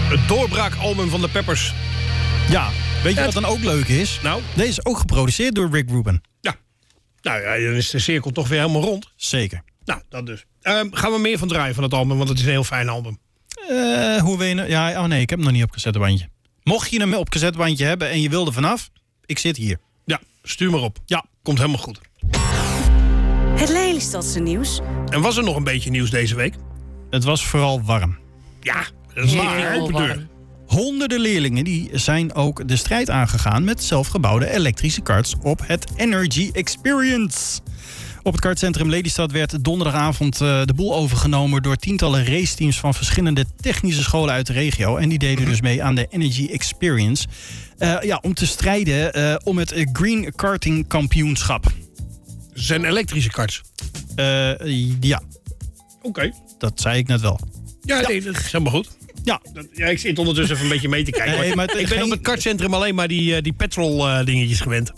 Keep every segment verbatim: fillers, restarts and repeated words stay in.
Het doorbraakalbum van de Peppers. Ja, weet je Ja, wat dan ook leuk is? Nou? Deze is ook geproduceerd door Rick Rubin. Ja. Nou ja, dan is de cirkel toch weer helemaal rond. Zeker. Nou, dat dus. Uh, gaan we meer van draaien van het album, want het is een heel fijn album. Uh, hoe wil je nou? Ja, oh nee, ik heb hem nog niet op cassettebandje. Mocht je hem op cassettebandje hebben en je wil er vanaf, ik zit hier. Ja, stuur maar op. Ja, komt helemaal goed. Het Lelystadse nieuws. En was er nog een beetje nieuws deze week? Het was vooral warm. Ja, dat is Heel een open deur. warm. Honderden leerlingen die zijn ook de strijd aangegaan met zelfgebouwde elektrische karts op het Energy Experience. Op het kartcentrum Lelystad werd donderdagavond uh, de boel overgenomen door tientallen raceteams van verschillende technische scholen uit de regio. En die deden dus mee aan de Energy Experience. Uh, ja, om te strijden uh, om het Green Karting Kampioenschap. Het zijn elektrische karts. Uh, ja. Oké. Okay. Dat zei ik net wel. Ja, ja. Nee, dat is helemaal goed. Ja. Dat, ja, ik zit ondertussen even een beetje mee te kijken. Nee, maar ik ben geen... op het kartcentrum alleen maar die, die petrol uh, dingetjes gewend.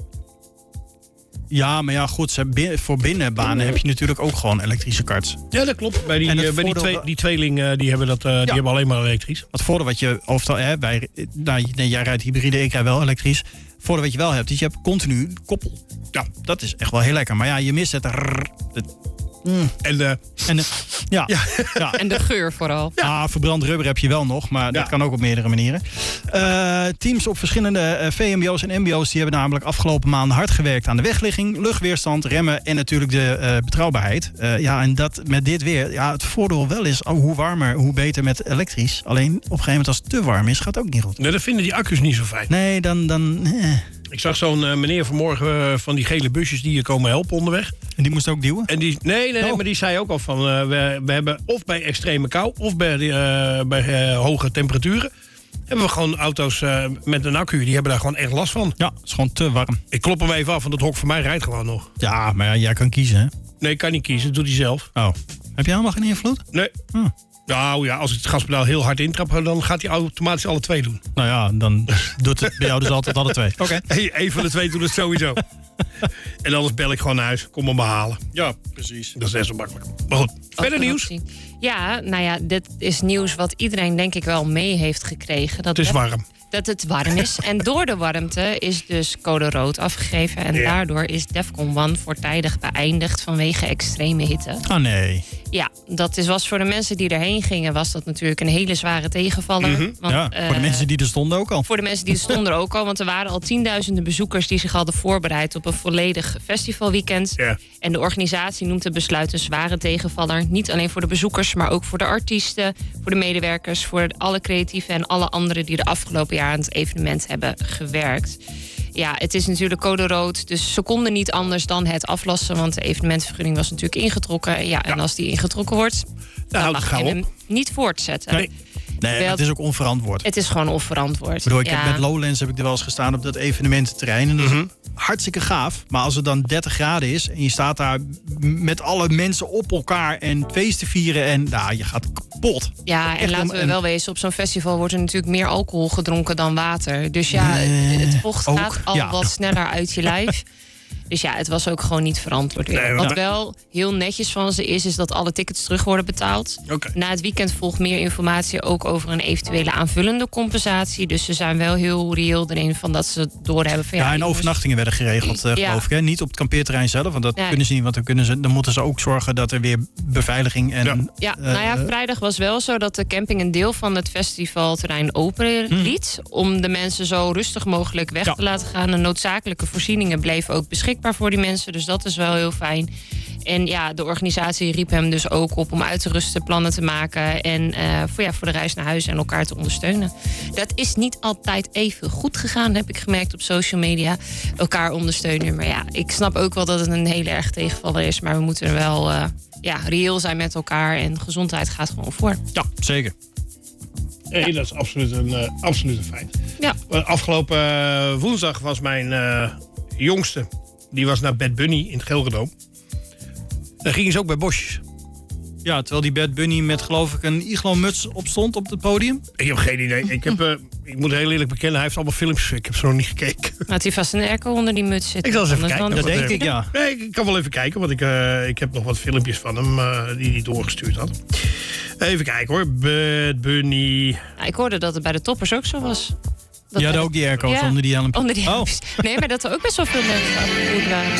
Ja, maar ja, goed, voor binnenbanen heb je natuurlijk ook gewoon elektrische karts. Ja, dat klopt. Bij die, uh, bij die, twee, die tweeling, uh, die hebben dat, uh, ja. die hebben alleen maar elektrisch. Het voordeel wat je, of hè, wij, nou, nee, jij rijdt hybride, ik rijd wel elektrisch. Het voordeel wat je wel hebt, is je hebt continu koppel. Ja, dat is echt wel heel lekker. Maar ja, je mist het. Rrr, het Mm. En, de, en, de, ja. Ja. Ja. En de geur vooral. Ja, ah, verbrand rubber heb je wel nog, maar ja. dat kan ook op meerdere manieren. Uh, teams op verschillende uh, V M B O's en M B O's die hebben namelijk afgelopen maanden hard gewerkt aan de wegligging, luchtweerstand, remmen en natuurlijk de uh, betrouwbaarheid. Uh, ja, en dat met dit weer, ja, het voordeel wel is, oh, hoe warmer, hoe beter met elektrisch. Alleen op een gegeven moment als het te warm is, gaat het ook niet goed. Nee, dat vinden die accu's niet zo fijn. Nee, dan... dan eh. Ik zag zo'n uh, meneer vanmorgen uh, van die gele busjes die je komen helpen onderweg. En die moest ook duwen? En die, nee, nee, nee, oh. maar die zei ook al van... Uh, we, we hebben of bij extreme kou of bij, uh, bij uh, hoge temperaturen... hebben we gewoon auto's uh, met een accu. Die hebben daar gewoon echt last van. Ja, het is gewoon te warm. Ik klop hem even af, want het hok voor mij rijdt gewoon nog. Ja, maar ja, jij kan kiezen, hè? Nee, ik kan niet kiezen. Dat doet hij zelf. Oh. Heb jij helemaal geen invloed? Nee. Oh. Nou ja, als ik het gaspedaal heel hard intrap, dan gaat hij automatisch alle twee doen. Nou ja, dan doet het bij jou dus altijd alle twee. Oké. Okay. Eén van de twee doet het sowieso. En anders bel ik gewoon naar huis. Kom me maar halen. Ja, precies. Dat is net zo makkelijk. Maar goed, verder nieuws. Ja, nou ja, dit is nieuws wat iedereen denk ik wel mee heeft gekregen. Dat het is warm. Dat het warm is. En door de warmte is dus code rood afgegeven. En ja. daardoor is Defcon één voortijdig beëindigd vanwege extreme hitte. Oh nee. Ja, dat is, was voor de mensen die erheen gingen... was dat natuurlijk een hele zware tegenvaller. Mm-hmm. Want, ja, uh, voor de mensen die er stonden ook al. Voor de mensen die er stonden ook al. Want er waren al tienduizenden bezoekers... die zich hadden voorbereid op een volledig festivalweekend. Ja. En de organisatie noemt het besluit een zware tegenvaller. Niet alleen voor de bezoekers, maar ook voor de artiesten... voor de medewerkers, voor alle creatieven... en alle anderen die de afgelopen jaar aan het evenement hebben gewerkt. Ja, het is natuurlijk code rood, dus ze konden niet anders dan het aflassen... want de evenementvergunning was natuurlijk ingetrokken. Ja, en ja. als die ingetrokken wordt, dan, dan mag je hem niet voortzetten. Nee. Nee, Wel, het is ook onverantwoord. Het is gewoon onverantwoord. Ik bedoel, ik ja. heb met Lowlands heb ik er wel eens gestaan op dat evenemententerrein. En dat is mm-hmm. hartstikke gaaf. Maar als het dan dertig graden is en je staat daar met alle mensen op elkaar en feesten vieren en nou, je gaat kapot. Ja, en Echt laten we en... wel wezen, op zo'n festival wordt er natuurlijk meer alcohol gedronken dan water. Dus ja, uh, het vocht ook, gaat al ja. wat sneller uit je lijf. Dus ja, het was ook gewoon niet verantwoord weer. Nee, Wat wel heel netjes van ze is, is dat alle tickets terug worden betaald. Okay. Na het weekend volgt meer informatie ook over een eventuele aanvullende compensatie. Dus ze zijn wel heel reëel erin van dat ze doorhebben van... Ja, ja, en overnachtingen werden geregeld, uh, ja. geloof ik. Hè? Niet op het kampeerterrein zelf, want dat ja. kunnen ze niet. Want dan, kunnen ze, dan moeten ze ook zorgen dat er weer beveiliging en... Ja, ja uh, nou ja, vrijdag was wel zo dat de camping een deel van het festivalterrein open liet. Hmm. Om de mensen zo rustig mogelijk weg ja. te laten gaan. De noodzakelijke voorzieningen bleven ook beschikbaar voor die mensen, dus dat is wel heel fijn. En ja, de organisatie riep hem dus ook op om uit te rusten, plannen te maken en uh, voor, ja, voor de reis naar huis en elkaar te ondersteunen. Dat is niet altijd even goed gegaan, heb ik gemerkt op social media. Elkaar ondersteunen. Maar ja, ik snap ook wel dat het een hele erg tegenvaller is, maar we moeten er wel uh, ja, reëel zijn met elkaar en gezondheid gaat gewoon voor. Ja, zeker. Nee, ja. dat is absoluut een, uh, absoluut een feit. Ja. Afgelopen uh, woensdag was mijn uh, jongste. Die was naar Bad Bunny in het Gelredome. Dan gingen ze ook bij Bosjes. Ja, terwijl die Bad Bunny met geloof ik een iglo-muts op stond op het podium. Ik heb geen idee. Ik, heb, uh, ik moet heel eerlijk bekennen, hij heeft allemaal filmpjes. Ik heb ze nog niet gekeken. Had hij vast een airco onder die muts zitten? Ik zal eens even Anders kijken. dan- Dat denk ik, ja. Nee, ik kan wel even kijken, want ik, uh, ik heb nog wat filmpjes van hem uh, die hij doorgestuurd had. Even kijken hoor. Bad Bunny. Ja, ik hoorde dat het bij de toppers ook zo was. Dat Die hadden bij ook die airco's Ja, onder die helm. Onder die Oh. helmpjes. Nee, maar dat er ook best wel veel mensen afgevoerd waren.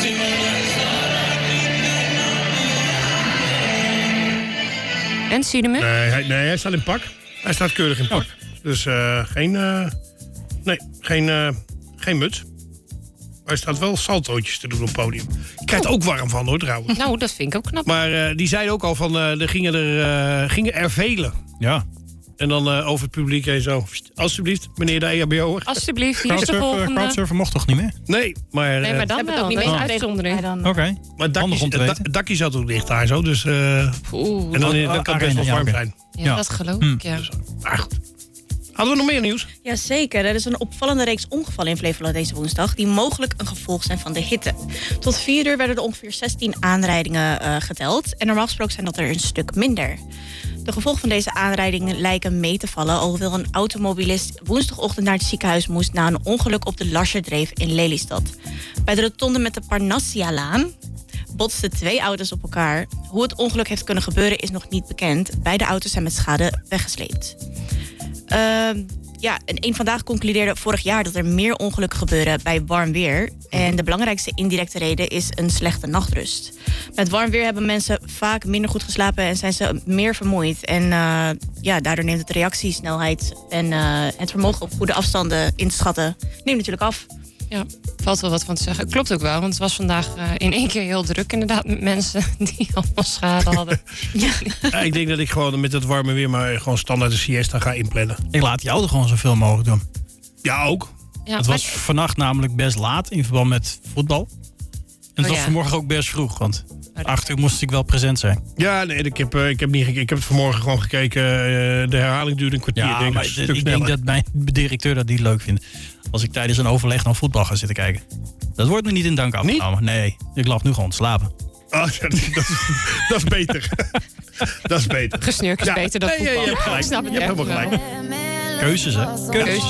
En zie je hem? Nee, hij, nee, hij staat in pak. Hij staat keurig in pak. Dus uh, geen, uh, nee, geen, uh, geen muts. Maar hij staat wel saltootjes te doen op het podium. Je krijgt er ook warm van hoor trouwens. Nou, dat vind ik ook knap. Maar uh, die zeiden ook al van, uh, er gingen er, uh, gingen er velen. Ja. En dan uh, over het publiek heen zo. Alsjeblieft, meneer de E H B O'er. Alsjeblieft, hier is de Crowdsurfen, volgende. crowdsurfen mocht toch niet meer? Nee, maar, Nee, maar dan Heb ik wel. ook niet Dat is een meegekregen. uitzondering. Ja, dan- Oké. maar het Handig dakje, om te het weten. da- dakje zat ook dicht daar zo. Dus, uh, Oeh, en dan, Oh, dan kan het best wel arena, ja, warm oké. zijn. ja, ja. dat geloof Hm. ik, ja. Maar goed. Hadden we nog meer nieuws? Jazeker, er is een opvallende reeks ongevallen in Flevoland deze woensdag... die mogelijk een gevolg zijn van de hitte. Tot vier uur werden er ongeveer zestien aanrijdingen uh, geteld... en normaal gesproken zijn dat er een stuk minder. De gevolgen van deze aanrijdingen lijken mee te vallen... alhoewel een automobilist woensdagochtend naar het ziekenhuis moest... na een ongeluk op de Larserdreef in Lelystad. Bij de rotonde met de Parnassia-laan botsten twee auto's op elkaar. Hoe het ongeluk heeft kunnen gebeuren is nog niet bekend. Beide auto's zijn met schade weggesleept. Uh, ja, en één Vandaag concludeerde vorig jaar dat er meer ongelukken gebeuren bij warm weer. En de belangrijkste indirecte reden is een slechte nachtrust. Met warm weer hebben mensen vaak minder goed geslapen en zijn ze meer vermoeid. En uh, ja, daardoor neemt het reactiesnelheid en uh, het vermogen op goede afstanden in te schatten neemt natuurlijk af. Ja, valt wel wat van te zeggen. Klopt ook wel, want het was vandaag uh, in één keer heel druk inderdaad... met mensen die allemaal schade hadden. Ja. Ja, ik denk dat ik gewoon met het warme weer maar gewoon standaard de siesta ga inplannen. Ik laat jou er gewoon zoveel mogelijk doen. Ja, ook. Ja, Het was vannacht namelijk best laat in verband met voetbal. En het Oh, was ja. vanmorgen ook best vroeg, want dat- acht uur moest ik wel present zijn. Ja, nee, ik heb, uh, ik heb, niet, ge- ik heb het vanmorgen gewoon gekeken. Uh, de herhaling duurde een kwartier. Ja, denk maar een ik stuk denk sneller. dat mijn directeur dat niet leuk vindt. Als ik tijdens een overleg naar voetbal ga zitten kijken. Dat wordt me niet in dank afgenomen. Nee, ik lag nu gewoon te slapen. Oh, dat, is, dat is beter. Dat is beter. Gesnurkt is Ja. beter dan Nee, ja, voetbal. je hebt gelijk. Ik snap het Je hebt echt helemaal wel. gelijk. Keuzes, hè? Keuzes.